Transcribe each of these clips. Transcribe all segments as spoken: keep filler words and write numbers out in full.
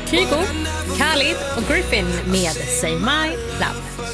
Kygo, Khalid och Griffin med Say My Love.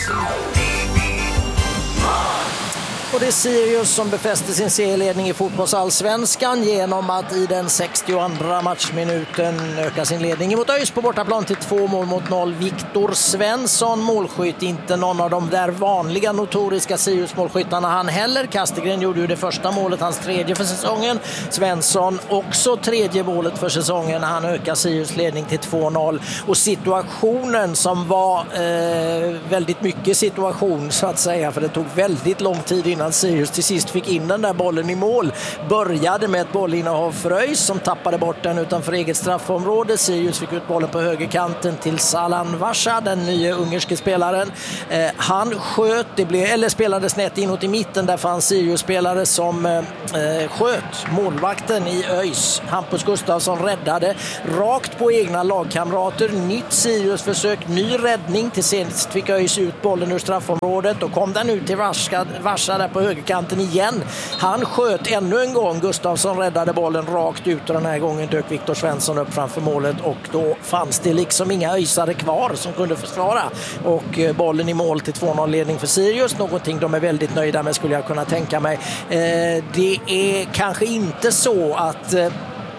Och det är Sirius som befäster sin serieledning i fotbollsallsvenskan genom att i den sextioandra matchminuten öka sin ledning mot ÖIS på bortaplan till två mål mot noll. Viktor Svensson, målskytt, inte någon av de där vanliga notoriska Sirius-målskyttarna han heller. Kastegren gjorde ju det första målet, hans tredje för säsongen. Svensson också tredje målet för säsongen. Han ökar Sirius ledning till två noll. Och situationen som var eh, väldigt mycket situation så att säga, för det tog väldigt lång tid innan Sirius till sist fick in den där bollen i mål. Började med ett bollinnehav för ÖIS som tappade bort den utanför eget straffområde. Sirius fick ut bollen på högerkanten till Salan Vasha, den nya ungerske spelaren. Eh, han sköt, det blev, eller spelade snett inåt i mitten, där fanns Sirius-spelare som eh, sköt målvakten i ÖIS. Hampus Gustafsson räddade rakt på egna lagkamrater. Nytt Sirius-försök, ny räddning. Till sist fick ÖIS ut bollen ur straffområdet och kom den ut till Vasha, Vasha där på högerkanten igen. Han sköt ännu en gång. Gustafsson räddade bollen rakt ut och den här gången dök Viktor Svensson upp framför målet och då fanns det liksom inga öisare kvar som kunde försvara. Och bollen i mål till två noll-ledning för Sirius. Någonting de är väldigt nöjda med, skulle jag kunna tänka mig. Eh, det är kanske inte så att eh,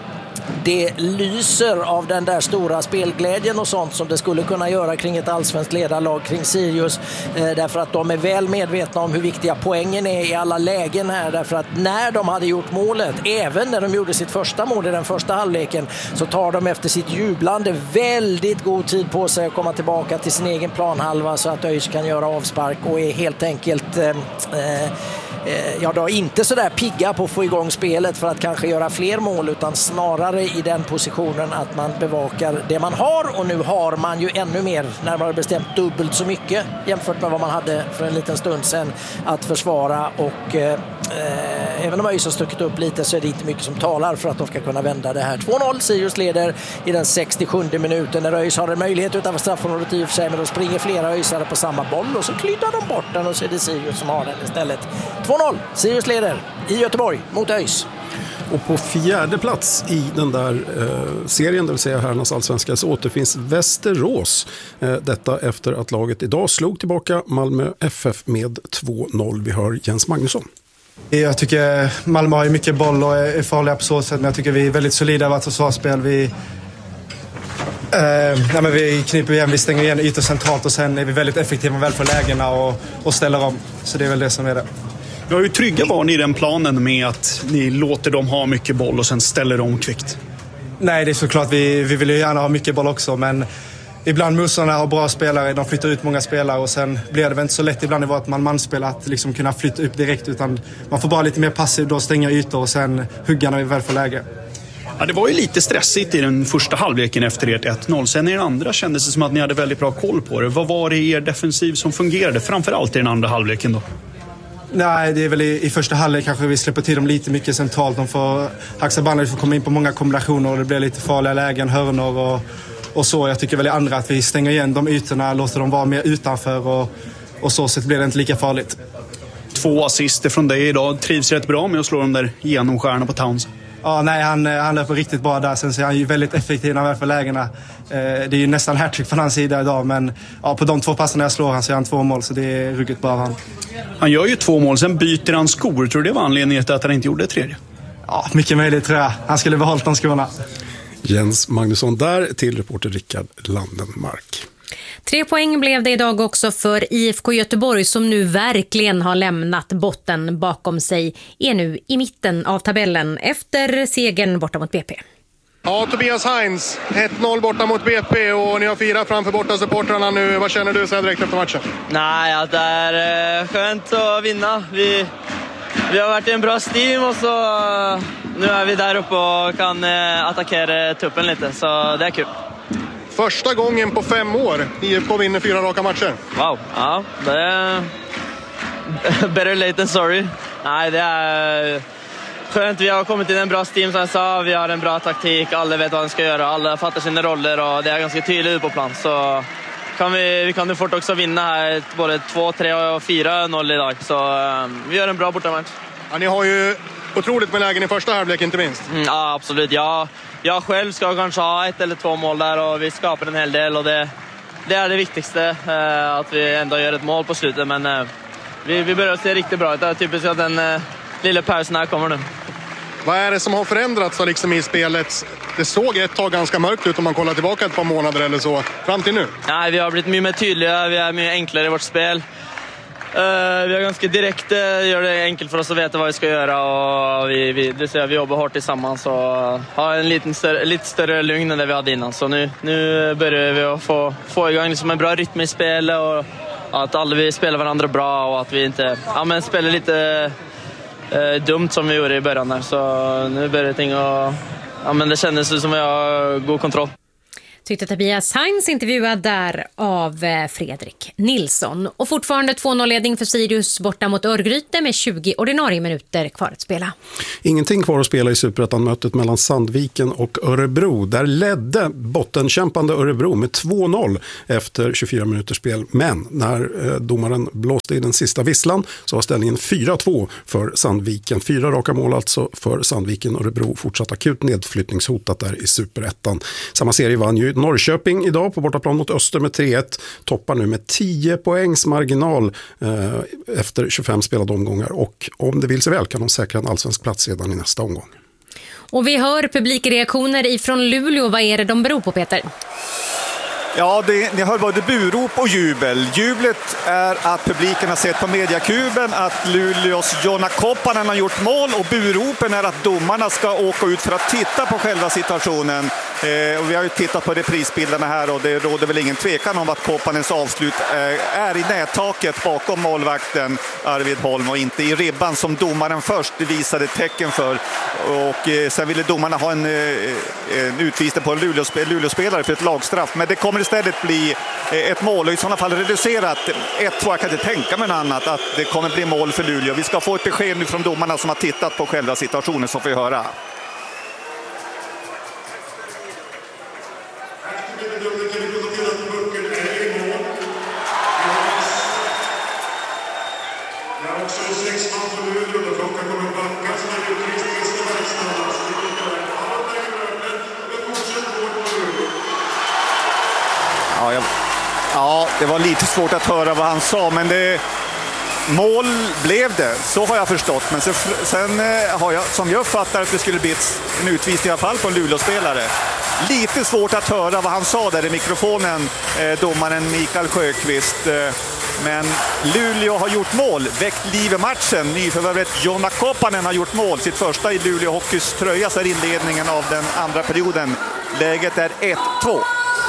det lyser av den där stora spelglädjen och sånt som det skulle kunna göra kring ett allsvenskt ledarlag kring Sirius, eh, därför att de är väl medvetna om hur viktiga poängen är i alla lägen här, därför att när de hade gjort målet, även när de gjorde sitt första mål i den första halvleken, så tar de efter sitt jublande väldigt god tid på sig att komma tillbaka till sin egen planhalva så att ÖIS kan göra avspark och är helt enkelt eh, eh, ja, då inte så där pigga på att få igång spelet för att kanske göra fler mål, utan snarare i den positionen att man bevakar det man har, och nu har man ju ännu mer, närmare bestämt dubbelt så mycket jämfört med vad man hade för en liten stund sedan att försvara, och eh, även om ÖIS har stuckit upp lite så är det inte mycket som talar för att de ska kunna vända det här. två noll, Sirius leder i den sextiosjunde minuten när ÖIS har en möjlighet utanför straffområdet i och för sig, men då springer flera ÖISare på samma boll och så kryddar de bort den och så är det Sirius som har den istället. två noll, Sirius leder i Göteborg mot ÖIS. Och på fjärde plats i den där eh, serien, det vill säga herrarnas allsvenska, så återfinns Västerås. Eh, detta efter att laget idag slog tillbaka Malmö F F med två noll. Vi hör Jens Magnusson. Jag tycker Malmö har ju mycket boll och är farliga på så sätt, men jag tycker vi är väldigt solida i vårt försvarsspel. Vi, eh, nej men vi kniper igen, vi stänger igen ytor centralt och sen är vi väldigt effektiva väl på lägena och, och ställer om. Så det är väl det som är det. Ja, hur trygga var ni i den planen med att ni låter dem ha mycket boll och sen ställer dem kvickt? Nej, det är såklart. Vi, vi vill ju gärna ha mycket boll också, men ibland motståndarna har bra spelare, de flyttar ut många spelare och sen blir det väl inte så lätt ibland i vårt man-man-spel att liksom kunna flytta upp direkt, utan man får bara lite mer passiv då, stänga ytor och sen hugga när vi väl får läge. Ja, det var ju lite stressigt i den första halvleken efter ert ett noll. Sen i den andra kändes det som att ni hade väldigt bra koll på det. Vad var det i er defensiv som fungerade, framförallt i den andra halvleken då? Nej, det är väl i, i första halvlek kanske vi släpper till dem lite mycket centralt. De får, Haksabanovic får komma in på många kombinationer och det blir lite farliga lägen, hörnor och, och så. Jag tycker väl i andra att vi stänger igen de ytorna, låter dem vara mer utanför och, och så sätt blir det inte lika farligt. Två assister från dig idag. Trivs rätt bra med att slå de där genomskärna på Towns. Ja, nej, han, han löper riktigt bra där. Sen så är han ju väldigt effektiv när han väl för lägena. Eh, det är ju nästan hattrick från hans sida idag, men ja, på de två passen jag slår han så är han två mål, så det är ruggigt bra av han. Han gör ju två mål, sen byter han skor. Tror du det var anledningen till att han inte gjorde det tredje? Ja, mycket möjligt tror jag. Han skulle behållit de skorna. Jens Magnusson där till reporter Rickard Landenmark. Tre poäng blev det idag också för I F K Göteborg, som nu verkligen har lämnat botten bakom sig, är nu i mitten av tabellen efter segern borta mot B P. Ja, Tobias Heinz, ett noll borta mot B P och ni har firat framför borta supportrarna nu. Vad känner du så här direkt efter matchen? Nej, ja, det är skönt att vinna. Vi, vi har varit i en bra steam och så nu är vi där uppe och kan attackera tuppen lite, så det är kul. Första gången på fem år I F K vinner fyra raka matcher. Wow, ja, det är better late than sorry. Nej, det är skönt. Vi har kommit in en bra team som jag sa. Vi har en bra taktik, alla vet vad de ska göra. Alla fattar sina roller och det är ganska tydligt på plan. Så kan vi, vi kan ju fort också vinna här både två, tre och fyra noll idag. Så um, vi gör en bra bortamatch. Ja, ni har ju otroligt med lägen i första halvlek inte minst. Mm, ja, absolut. Ja, jag själv ska kanske ha ett eller två mål där och vi skapar en hel del och det, det är det viktigaste, att vi ändå gör ett mål på slutet, men vi, vi börjar se riktigt bra ut. Det är typiskt att den lilla pausen här kommer nu. Vad är det som har förändrats liksom i spelet? Det såg ett tag ganska mörkt ut om man kollar tillbaka ett par månader eller så, fram till nu. Nej, vi har blivit mycket mer tydliga, vi är mycket enklare i vårt spel. Uh, vi är ganska direkt, uh, gör det enkelt för oss att veta vad vi ska göra och vi, vi, det ser, vi jobbar hårt tillsammans och uh, har en liten större, lite större lugn än det vi hade innan. Så nu, nu börjar vi att få, få igång liksom en bra rytm i spelet och att alla vi spelar varandra bra och att vi inte ja, men spelar lite uh, dumt som vi gjorde i början där. Så nu börjar ting och ja, men det kändes som att jag har god kontroll. Tyckte Tobias Heinz, intervjuad där av Fredrik Nilsson. Och fortfarande två noll-ledning för Sirius borta mot Örgryte med tjugo ordinarie minuter kvar att spela. Ingenting kvar att spela i Superettan-mötet mellan Sandviken och Örebro. Där ledde bottenkämpande Örebro med två noll efter tjugofyra minuters spel. Men när eh, domaren blåste i den sista visslan så var ställningen fyra två för Sandviken. Fyra raka mål alltså för Sandviken. Örebro fortsatt akut nedflyttningshotat där i Superettan. Samma serie vann ju Norrköping idag på bortaplan mot Öster med tre ett. Toppar nu med tio poängs marginal eh, efter tjugofem spelade omgångar. Och om det vill sig väl kan de säkra en allsvensk plats redan i nästa omgång. Och vi hör publikreaktioner ifrån Luleå. Vad är det de beror på, Peter? Ja, det, ni hör både burop och jubel. Jublet är att publiken har sett på mediakuben att Luleås Jonna Koppanen har gjort mål och buropen är att domarna ska åka ut för att titta på själva situationen. Eh, och vi har ju tittat på reprisbilderna här och det råder väl ingen tvekan om att Koppanens avslut eh, är i nättaket bakom målvakten Arvid Holm och inte i ribban som domaren först visade tecken för. Och eh, sen ville domarna ha en, eh, en utvisning på en Luleå-spelare för ett lagstraff. Men det kommer istället bli ett mål och i sådana fall reducerat ett två. Jag kan inte tänka mig något annat att det kommer bli mål för Luleå. Vi ska få ett besked nu från domarna som har tittat på själva situationen, så får vi höra. Ja, jag... ja, det var lite svårt att höra vad han sa, men det... mål blev det, så har jag förstått. Men sen, sen har jag, som jag fattar att det skulle bli en utvisning i alla fall på en Luleå-spelare. Lite svårt att höra vad han sa där i mikrofonen, eh, domaren Mikael Sjöqvist. Eh, men Luleå har gjort mål, väckt liv i matchen. Nyförvärvet Jonna Koppanen har gjort mål, sitt första i Luleå Hockeys tröja så är inledningen av den andra perioden. Läget är ett två.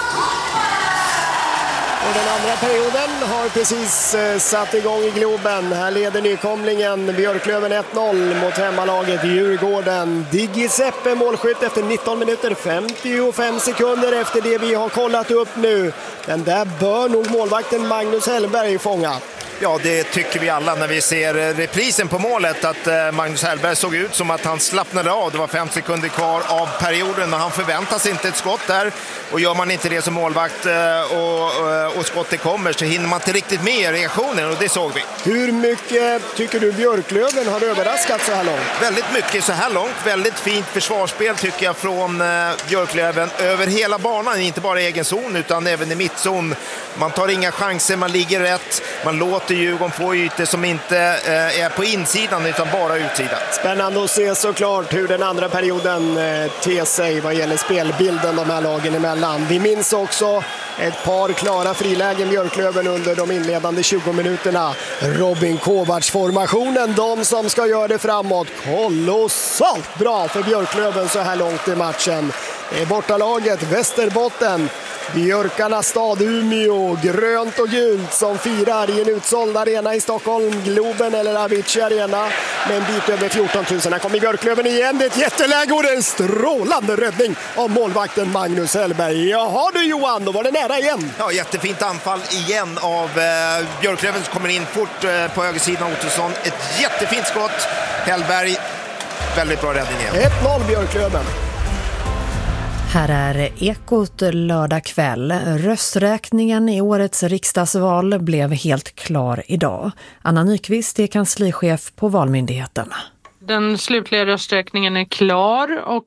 Och den andra perioden har precis eh, satt igång i Globen. Här leder nykomlingen Björklöven ett noll mot hemmalaget Djurgården. Diggi Seppe målskytt efter nitton minuter femtiofem sekunder efter det vi har kollat upp nu. Den där bör nog målvakten Magnus Hellberg fånga. Ja, det tycker vi alla när vi ser reprisen på målet, att Magnus Hellberg såg ut som att han slappnade av. Det var fem sekunder kvar av perioden och han förväntar sig inte ett skott där. Och gör man inte det som målvakt och, och skottet kommer så hinner man inte riktigt med i reaktionen och det såg vi. Hur mycket tycker du Björklöven har överraskat så här långt? Väldigt mycket så här långt. Väldigt fint försvarsspel tycker jag från Björklöven över hela banan. Inte bara i egen zon utan även i mittzon. Man tar inga chanser, man ligger rätt. Man låter Djurgården få ytor som inte eh, är på insidan utan bara utsidan. Spännande att se såklart hur den andra perioden eh, ter sig vad gäller spelbilden de här lagen emellan. Vi minns också ett par klara frilägen Björklöven under de inledande tjugo minuterna. Robin Kovacs-formationen, de som ska göra det framåt. Kolossalt bra för Björklöven så här långt i matchen. Det är bortalaget Västerbotten. Björkarnas stad Umeå, grönt och gult som firar i en utsåld arena i Stockholm, Globen eller Avicii Arena med en bit över fjorton tusen. Här kommer Björklöven igen, det är ett jätteläge och det är en strålande räddning av målvakten Magnus Hellberg. Jaha du Johan, då var det nära igen. Ja, jättefint anfall igen av eh, Björklöven som kommer in fort eh, på högersidan Ottosson. Ett jättefint skott, Hellberg, väldigt bra räddning igen. ett noll Björklöven. Här är Ekot lördag kväll. Rösträkningen i årets riksdagsval blev helt klar idag. Anna Nyqvist är kanslichef på Valmyndigheten. Den slutliga rösträkningen är klar och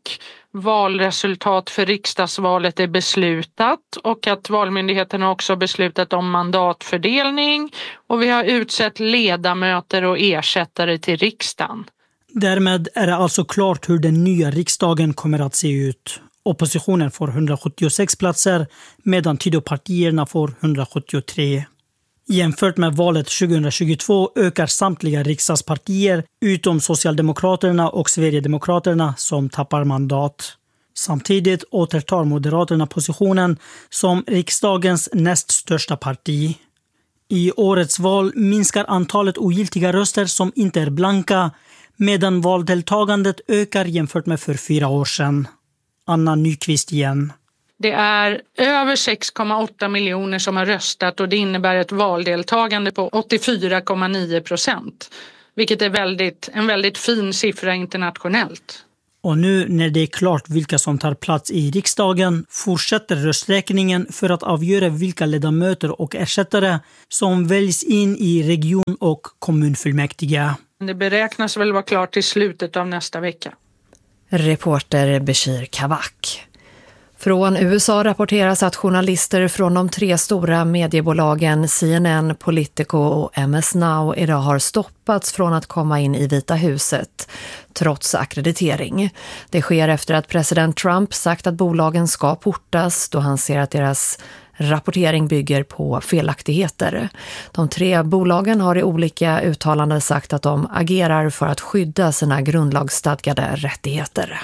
valresultat för riksdagsvalet är beslutat och att Valmyndigheten har också beslutat om mandatfördelning och vi har utsett ledamöter och ersättare till riksdagen. Därmed är det alltså klart hur den nya riksdagen kommer att se ut. Oppositionen får hundrasjuttiosex platser medan Tidöpartierna får hundrasjuttiotre. Jämfört med valet tjugohundratjugotvå ökar samtliga riksdagspartier utom Socialdemokraterna och Sverigedemokraterna som tappar mandat. Samtidigt återtar Moderaterna positionen som riksdagens näst största parti. I årets val minskar antalet ogiltiga röster som inte är blanka medan valdeltagandet ökar jämfört med för fyra år sedan. Anna Nyqvist igen. Det är över sex komma åtta miljoner som har röstat och det innebär ett valdeltagande på åttiofyra komma nio procent. Vilket är väldigt, en väldigt fin siffra internationellt. Och nu när det är klart vilka som tar plats i riksdagen fortsätter rösträkningen för att avgöra vilka ledamöter och ersättare som väljs in i region- och kommunfullmäktige. Det beräknas väl vara klart till slutet av nästa vecka. Reporter Bashir Kavak. Från U S A rapporteras att journalister från de tre stora mediebolagen C N N, Politico och M S Now idag har stoppats från att komma in i Vita huset, trots akkreditering. Det sker efter att president Trump sagt att bolagen ska portas då han ser att deras rapportering bygger på felaktigheter. De tre bolagen har i olika uttalanden sagt att de agerar för att skydda sina grundlagsstadgade rättigheter.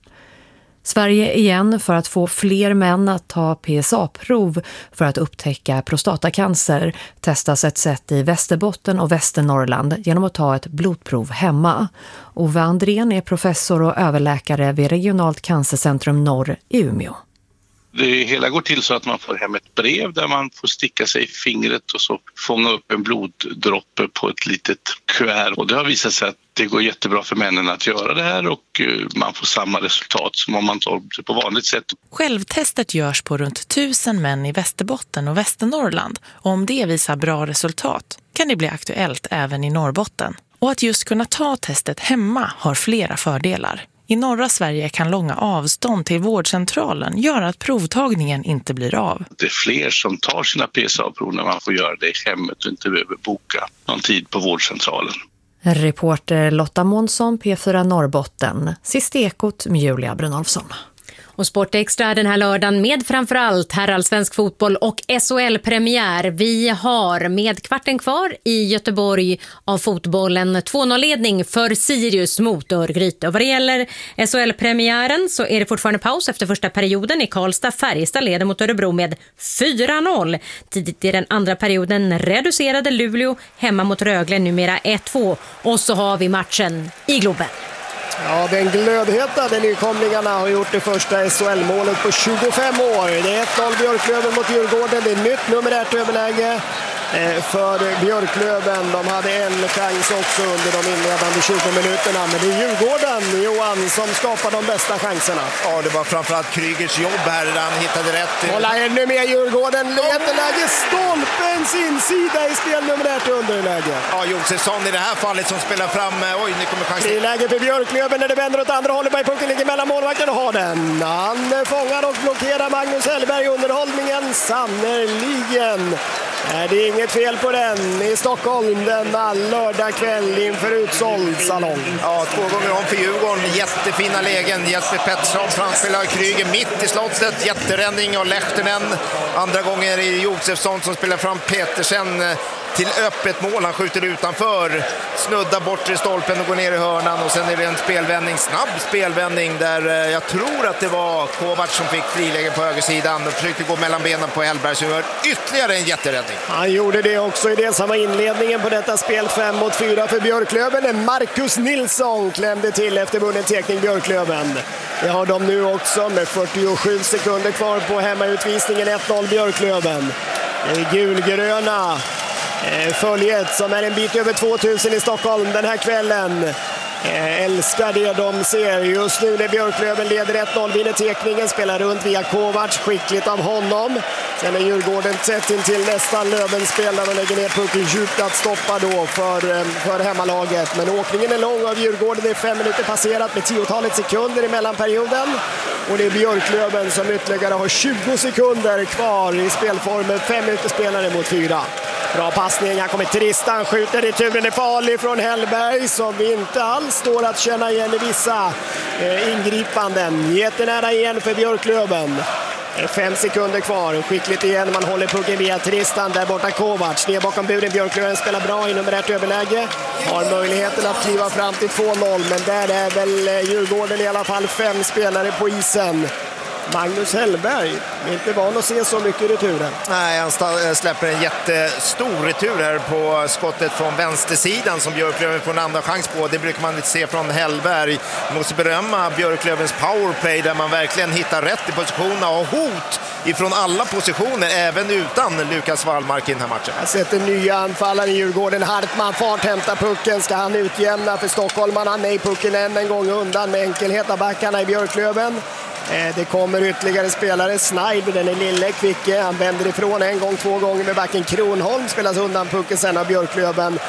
Sverige igen för att få fler män att ta P S A-prov för att upptäcka prostatacancer testas ett sätt i Västerbotten och Västernorrland genom att ta ett blodprov hemma. Ove Andrén är professor och överläkare vid Regionalt cancercentrum Norr i Umeå. Det hela går till så att man får hem ett brev där man får sticka sig i fingret och så fånga upp en bloddroppe på ett litet kuvert. Och det har visat sig att det går jättebra för männen att göra det här och man får samma resultat som om man tar det på vanligt sätt. Självtestet görs på runt tusen män i Västerbotten och Västernorrland. Och om det visar bra resultat kan det bli aktuellt även i Norrbotten. Och att just kunna ta testet hemma har flera fördelar. I norra Sverige kan långa avstånd till vårdcentralen göra att provtagningen inte blir av. Det är fler som tar sina P S A-prov när man får göra det i hemmet och inte behöver boka någon tid på vårdcentralen. Reporter Lotta Månsson, P fyra Norrbotten. Sist Ekot med Julia Brynolfsson. Och Sportextra den här lördagen med framförallt herrallsvensk fotboll och S H L-premiär. Vi har med kvarten kvar i Göteborg av fotbollen två noll-ledning för Sirius mot Örgryte. Och vad det gäller S H L-premiären så är det fortfarande paus efter första perioden i Karlstad. Färjestad leder mot Örebro med fyra noll. Tidigt i den andra perioden reducerade Luleå hemma mot Rögle numera ett två. Och så har vi matchen i Globen. Ja, den glödheta nykomlingarna har gjort det första S H L-målet på tjugofem år. Det är ett noll Björklöven mot Djurgården. Det är nytt numerärt överläge för Björklöven. De hade en chans också under de inledande tjugo minuterna. Men det är Djurgården, Johan, som skapar de bästa chanserna. Ja, det var framförallt Krygers jobb här där han hittade rätt. Hålla ännu mer Djurgården. Jätteläge, stolpens insida i spel numerärt underläge. Ja, Josefsson i det här fallet som spelar fram. Oj, nu kommer chansen. Det är läge för Björklöven när det vänder åt andra hållet. Bergpunkten ligger mellan målvakten och har den. Han fångar och blockerar Magnus Hellberg i underhållningen. Sannerligen. Det är inget fel på den i Stockholm denna lördag kväll inför utsåld salong. Ja, två gånger om för Djurgården. Jättefina lägen. Jesper Pettersson framspelar Kryger mitt i slottet. Jätteräddning av Lehtinen. Andra gånger är det Josefsson som spelar fram Petersen till öppet mål. Han skjuter utanför, snuddar bort i stolpen och går ner i hörnan. Och sen är det en spelvändning, snabb spelvändning där jag tror att det var Kovac som fick frilägen på högersidan och försökte gå mellan benen på Hellberg. Så gör ytterligare en jätteräddning. Han gjorde det också i det som var inledningen på detta spel fem mot fyra för Björklöven. Marcus Nilsson klämde till efter vunnen tekning Björklöven. Det har de nu också med fyrtiosju sekunder kvar på hemmautvisningen. ett noll Björklöven. Det är gulgröna följet som är en bit över tvåtusen i Stockholm den här kvällen. Eh, älskar det de ser. Just nu när Björklöven leder ett noll vinner tekningen, spelar runt via Kovacs, skickligt av honom. Sen är Djurgården tätt in till nästan Lövenspel där de lägger ner pucken djupt att stoppa då för, för hemmalaget. Men åkningen är lång av Djurgården, det är fem minuter passerat med tiotalet sekunder i mellanperioden. Och det är Björklöven som ytterligare har tjugo sekunder kvar i spelformen, fem minuter spelare mot fyra. Bra passning, här kommer Tristan, skjuter returen är farlig från Hellberg som inte alls står att känna igen i vissa eh, ingripanden. Jättenära igen för Björklöven. Fem sekunder kvar, skickligt igen, man håller pucken via Tristan, där borta Kovacs, ner bakom buren, Björklöven spelar bra i nummer ett överläge, har möjligheten att kliva fram till två noll, men där är väl Djurgården i alla fall fem spelare på isen. Magnus Hellberg är inte van att se så mycket i returen. Nej, han släpper en jättestor retur här på skottet från vänstersidan som Björklöven får en andra chans på. Det brukar man inte se från Hellberg. Man måste berömma Björklövens powerplay där man verkligen hittar rätt i positionerna och hot ifrån alla positioner, även utan Lukas Wallmark i den här matchen. Jag sätter nya anfallare i Djurgården. Hartman fart, hämtar pucken. Ska han utjämna för stockholmarna? Nej, pucken än en gång undan med enkelhet av backarna i Björklöven. Det kommer ytterligare spelare. Snyder, den är lille, kvicke. Han vänder ifrån en gång, två gånger med backen. Kronholm spelas undan pucken sen av Björklöven.